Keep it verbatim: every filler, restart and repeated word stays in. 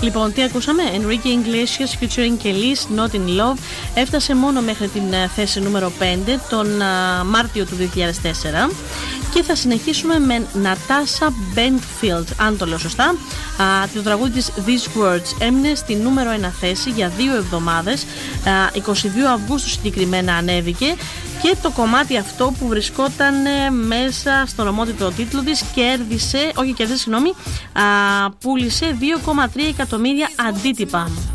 Λοιπόν, τι ακούσαμε? Enrique Iglesias featuring Kelis, Not in Love. Έφτασε μόνο μέχρι την θέση νούμερο πέντε τον uh, Μάρτιο του δύο χιλιάδες τέσσερα. Και θα συνεχίσουμε με Natasha Bedingfield, αν το λέω σωστά. Uh, το τραγούδι της These Words έμεινε στη νούμερο ένα θέση για δύο εβδομάδες. Uh, εικοστή δεύτερη Αυγούστου συγκεκριμένα ανέβηκε. Και το κομμάτι αυτό που βρισκόταν μέσα στον ομότιτλο τίτλο της κέρδισε, όχι κέρδισε, συγγνώμη, α, πούλησε δύο κόμμα τρία εκατομμύρια αντίτυπα.